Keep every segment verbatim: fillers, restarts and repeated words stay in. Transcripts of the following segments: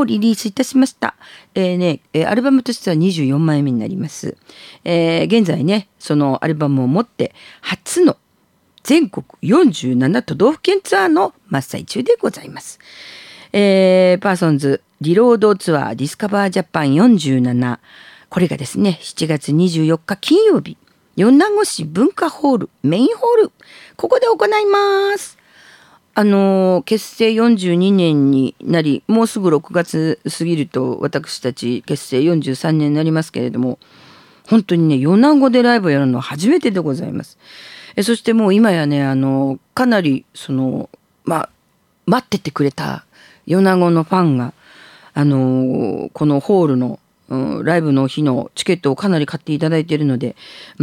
リリースいたしました。えーね、アルバムとしてはにじゅうよんまいめになります。えー、現在ね、そのアルバムを持って初の全国よんじゅうなな都道府県ツアーの真っ最中でございます。えー、パーソンズリロードツアーディスカバージャパンよんじゅうなな、これがですねしちがつにじゅうよっか金曜日、米子市文化ホールメインホール、ここで行います。あのー、結成よんじゅうにねんになり、もうすぐろくがつ過ぎると私たち結成よんじゅうさんねんになりますけれども、本当にね米子でライブをやるのは初めてでございます。えそしてもう今やね、あのかなりそのまあ待っててくれた米子のファンがあのこのホールの、うん、ライブの日のチケットをかなり買っていただいているので、うん、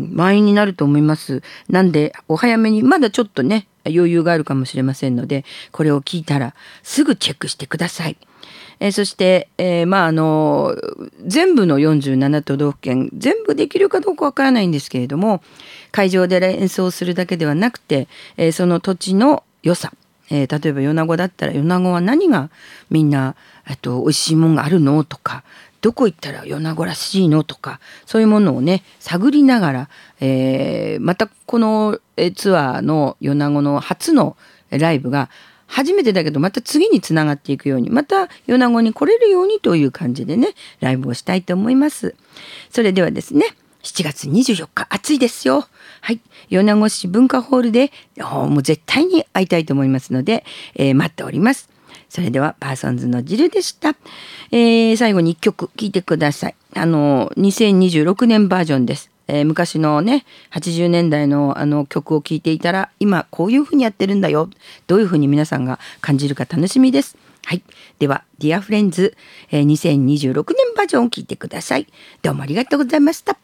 満員になると思います。なんでお早めに、まだちょっとね余裕があるかもしれませんので、これを聞いたらすぐチェックしてください。えー、そして、えー、まああの全部のよんじゅうなな都道府県全部できるかどうかわからないんですけれども、会場で演奏するだけではなくて、えー、その土地の良さ、えー、例えば米子だったら米子は何がみんなと美味しいもんがあるのとか、どこ行ったら米子らしいのとか、そういうものをね探りながら、えー、またこのツアーの米子の初のライブが初めてだけどまた次につながっていくように、また米子に来れるようにという感じでねライブをしたいと思います。それではですね、しちがつにじゅうよっか暑いですよ。はい、米子市文化ホールでもう絶対に会いたいと思いますので、えー、待っております。それではパーソンズのジルでした。えー、最後にいっきょく聴いてください。あのにせんにじゅうろくねんバージョンです。えー、昔のねはちじゅうねんだいのあの曲を聴いていたら、今こういう風にやってるんだよ、どういう風に皆さんが感じるか楽しみです。はい、ではディアフレンズ、えー、にせんにじゅうろくねんバージョンを聴いてください。どうもありがとうございました。